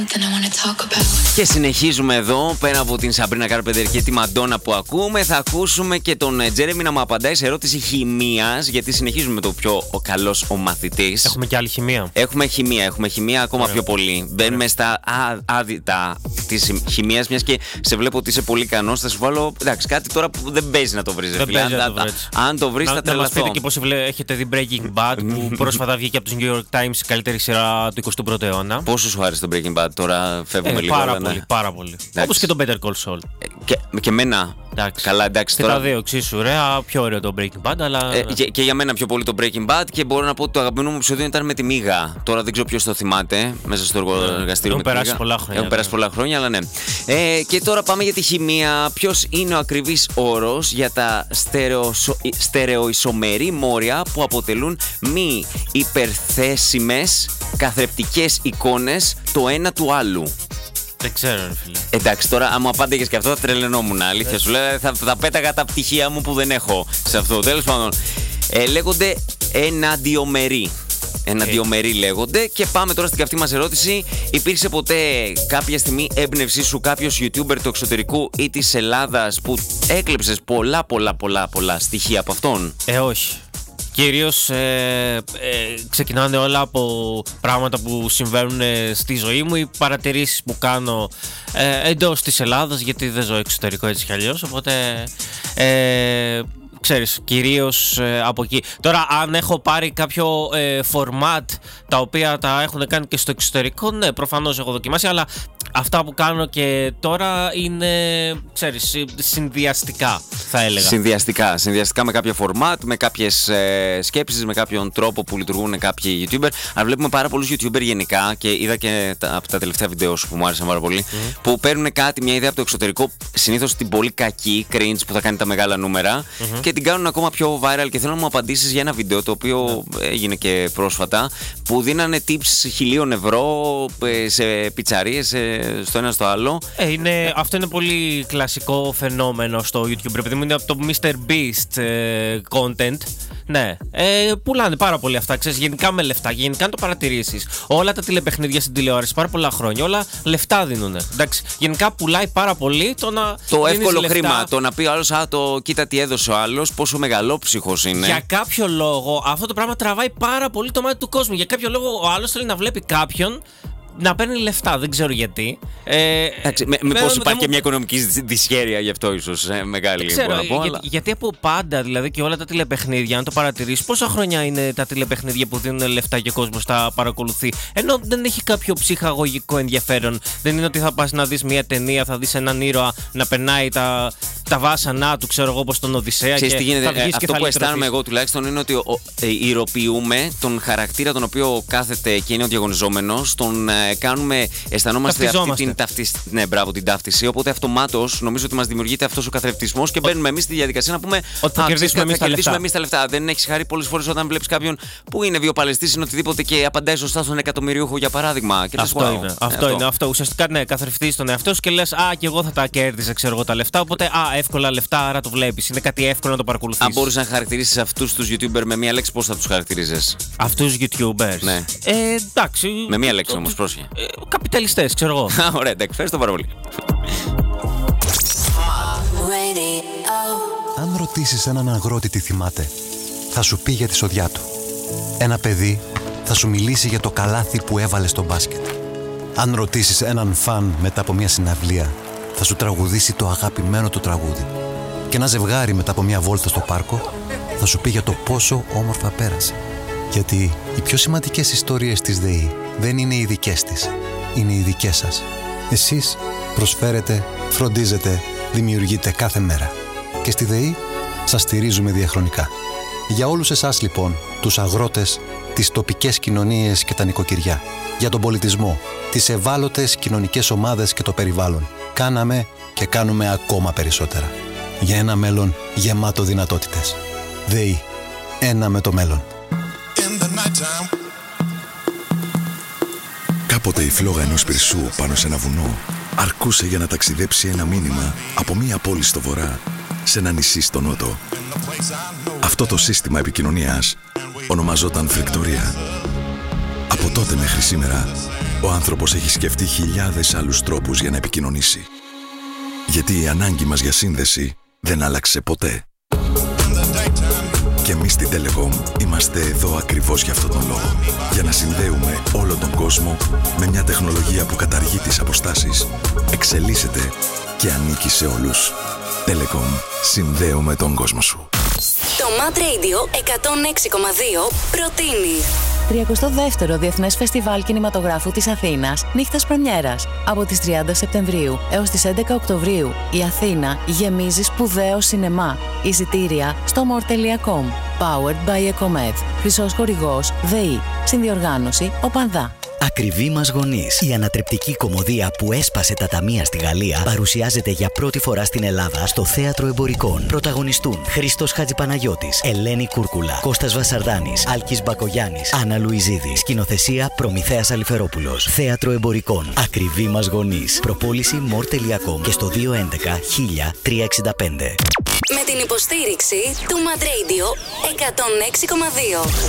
Και συνεχίζουμε εδώ, πέρα από την Σαμπρίνα Κάρπεντερ και τη Μαντόνα που ακούμε, θα ακούσουμε και τον Τζέρεμι να μου απαντάει σε ερώτηση χημείας, γιατί συνεχίζουμε με το πιο καλός ο μαθητής. Έχουμε και άλλη χημεία. Έχουμε χημεία ακόμα πιο πολύ. Μπαίνουμε στα άδυτα της χημείας, μιας και σε βλέπω ότι είσαι πολύ ικανός. Θα σου βάλω εντάξει, κάτι τώρα που δεν παίζει να το βρεις. Αν το βρεις θα τρελαθώ. Να μας πείτε και πώς έχετε δει Breaking Bad, που πρόσφατα βγήκε από τους New York Times η καλύτερη σειρά του 21ου αιώνα. Πόσο σου άρεσε το Breaking Bad, τώρα φεύγουμε λίγο. Πάρα πολύ. Όπως και το Better Call Saul. Και εμένα. Εντάξει. Καλά, εντάξει. Και τώρα... τα δύο εξίσου ωραία, πιο ωραίο το Breaking Bad, αλλά. Και για μένα πιο πολύ το Breaking Bad, και μπορώ να πω ότι το αγαπημένο μου επεισόδιο ήταν με τη Μίγα. Τώρα δεν ξέρω ποιος το θυμάται μέσα στο εργαστήριο. Έχουν περάσει πολλά χρόνια. Έχουν περάσει πολλά χρόνια, αλλά ναι. Και τώρα πάμε για τη χημεία. Ποιος είναι ο ακριβής όρος για τα στερεοισομερή μόρια που αποτελούν μη υπερθέσιμες καθρεπτικές εικόνες το ένα του άλλου? Δεν ξέρω, ρε φίλε. Εντάξει, τώρα άμα απάντηγες και αυτό θα τρελαινόμουν. Αλήθεια σου λέω, θα πέταγα τα πτυχία μου που δεν έχω σε αυτό. Τέλος πάντων, λέγονται εναντιομεροί. Εναντιομεροί λέγονται. Και πάμε τώρα στην καυτή μας ερώτηση. Υπήρξε ποτέ κάποια στιγμή έμπνευσή σου κάποιος YouTuber του εξωτερικού ή της Ελλάδας που έκλεψες πολλά στοιχεία από αυτόν? Όχι. Κυρίως ξεκινάνε όλα από πράγματα που συμβαίνουν στη ζωή μου ή παρατηρήσεις που κάνω εντός της Ελλάδας, γιατί δεν ζω εξωτερικό έτσι κι αλλιώς, οπότε ξέρεις, κυρίως από εκεί. Τώρα αν έχω πάρει κάποιο format τα οποία τα έχουν κάνει και στο εξωτερικό, ναι, προφανώς έχω δοκιμάσει, αλλά αυτά που κάνω και τώρα είναι, ξέρεις, συνδυαστικά θα έλεγα. Συνδυαστικά με κάποια format, με κάποιες σκέψεις, με κάποιον τρόπο που λειτουργούν κάποιοι YouTuber. Αλλά βλέπουμε πάρα πολλούς YouTuber γενικά, και είδα και από τα τελευταία βίντεο σου που μου άρεσαν πάρα πολύ, που παίρνουν μια ιδέα από το εξωτερικό, συνήθως την πολύ κακή, cringe που θα κάνει τα μεγάλα νούμερα, και την κάνουν ακόμα πιο viral. Και θέλω να μου απαντήσεις για ένα βίντεο το οποίο έγινε και πρόσφατα, που δίνανε tips 1.000 ευρώ σε πιτσαρίες, στο ένα στο άλλο. Αυτό είναι πολύ κλασικό φαινόμενο στο YouTube, επειδή μου είναι από το Mr. Beast content. Ναι, πουλάνε πάρα πολύ αυτά, ξέρεις, γενικά με λεφτά. Γενικά αν το παρατηρήσεις, όλα τα τηλεπαιχνίδια στην τηλεόραση πάρα πολλά χρόνια, όλα λεφτά δίνουν. Εντάξει, γενικά πουλάει πάρα πολύ το εύκολο λεφτά. Χρήμα. Το να πει ο άλλος, κοίτα τι έδωσε ο άλλος, πόσο μεγαλόψυχος είναι. Για κάποιο λόγο αυτό το πράγμα τραβάει πάρα πολύ το μάτι του κόσμου. Για κάποιο λόγο ο άλλος θέλει να βλέπει κάποιον να παίρνει λεφτά, δεν ξέρω γιατί. Μήπως υπάρχει και μια οικονομική δυσχέρεια γι' αυτό, ίσως μεγάλη. Ξέρω, γιατί από πάντα, δηλαδή, και όλα τα τηλεπαιχνίδια, αν το παρατηρήσεις, πόσα χρόνια είναι τα τηλεπαιχνίδια που δίνουν λεφτά και ο κόσμος τα παρακολουθεί. Ενώ δεν έχει κάποιο ψυχαγωγικό ενδιαφέρον. Δεν είναι ότι θα πας να δεις μια ταινία, θα δεις έναν ήρωα να περνάει τα βάσανά του, ξέρω εγώ, όπως τον Οδυσσέα. Ξέρεις τι γίνεται, αυτό που αισθάνομαι εγώ τουλάχιστον είναι ότι ηρωοποιούμε τον χαρακτήρα τον οποίο κάθεται και είναι ο διαγωνιζόμενος, τον κάνουμε, αισθανόμαστε αυτή την ταύτιση. Οπότε αυτομάτως νομίζω ότι μας δημιουργείται αυτός ο καθρεπτισμός και μπαίνουμε εμείς στη διαδικασία να πούμε ότι θα κερδίσουμε εμείς τα λεφτά. Δεν έχεις χαρεί πολλές φορές όταν βλέπεις κάποιον που είναι βιοπαλαιστής, είναι οτιδήποτε και απαντάει σωστά στον εκατομμυριούχο, για παράδειγμα. Και αυτό είναι. Ουσιαστικά, ναι, καθρεφτείς τον εαυτό σου και λες, και εγώ θα τα κέρδιζα, ξέρω εγώ, τα λεφτά. Οπότε, εύκολα λεφτά, άρα το βλέπεις. Είναι κάτι εύκολο να το παρακολουθείς. Αν μπορείς να χαρακτηρίσεις αυτούς τους YouTuber με μία λέξη, πώς θα τους χαρακτηρίζεις? Αυτούς τους YouTubers. Ναι. Εντάξει. Με μία λέξη όμως, πρόσχε. Καπιταλιστές, ξέρω εγώ. Ωραία, εντάξει, ευχαριστώ πάρα πολύ. Αν ρωτήσεις έναν αγρότη τι θυμάται, θα σου πει για τη σοδιά του. Ένα παιδί θα σου μιλήσει για το καλάθι που έβαλε στο μπάσκετ. Αν ρωτήσεις έναν φαν μετά από μια συναυλία, θα σου τραγουδήσει το αγαπημένο του τραγούδι. Και ένα ζευγάρι μετά από μια βόλτα στο πάρκο θα σου πει για το πόσο όμορφα πέρασε. Γιατί οι πιο σημαντικές ιστορίες της ΔΕΗ δεν είναι οι δικές της, είναι οι δικές σας. Εσείς προσφέρετε, φροντίζετε, δημιουργείτε κάθε μέρα. Και στη ΔΕΗ σας στηρίζουμε διαχρονικά. Για όλους εσάς λοιπόν, τους αγρότες, τις τοπικές κοινωνίες και τα νοικοκυριά, για τον πολιτισμό, τις ευάλωτες κοινωνικές ομάδες και το περιβάλλον, κάναμε και κάνουμε ακόμα περισσότερα. Για ένα μέλλον γεμάτο δυνατότητες. ΔΕΗ. Ένα με το μέλλον. Κάποτε η φλόγα ενός πυρσού πάνω σε ένα βουνό αρκούσε για να ταξιδέψει ένα μήνυμα από μία πόλη στο βορρά σε ένα νησί στο νότο. Αυτό το σύστημα επικοινωνίας ονομαζόταν φρικτορία. Από τότε μέχρι σήμερα Ο άνθρωπος έχει σκεφτεί χιλιάδες άλλους τρόπους για να επικοινωνήσει. Γιατί η ανάγκη μας για σύνδεση δεν άλλαξε ποτέ. Και εμείς στην Telecom είμαστε εδώ ακριβώς για αυτόν τον λόγο. Για να συνδέουμε όλο τον κόσμο με μια τεχνολογία που καταργεί τις αποστάσεις, εξελίσσεται και ανήκει σε όλους. Telecom. Συνδέουμε τον κόσμο σου. Το Mad Radio 106,2 προτείνει 32ο Διεθνές Φεστιβάλ Κινηματογράφου της Αθήνας, νύχτας πρεμιέρας. Από τις 30 Σεπτεμβρίου έως τις 11 Οκτωβρίου, η Αθήνα γεμίζει σπουδαίο σινεμά. Εισιτήρια στο more.com. Powered by Ecomed. Χρυσός χορηγός ΔΕΗ. Συνδιοργάνωση Οπανδά. Ακριβή μας γονείς. Η ανατρεπτική κωμωδία που έσπασε τα ταμεία στη Γαλλία παρουσιάζεται για πρώτη φορά στην Ελλάδα στο Θέατρο Εμπορικών. Πρωταγωνιστούν Χρήστος Χατζηπαναγιώτης, Ελένη Κούρκουλα, Κώστας Βασαρδάνης, Άλκης Μπακογιάννης, Άννα Λουιζίδη. Σκηνοθεσία Προμηθέας Αλιφερόπουλος. Θέατρο Εμπορικών. Ακριβή μας γονείς. Προπόληση more.com και στο 211 1000 365. με την υποστήριξη του Mad Radio 106,2.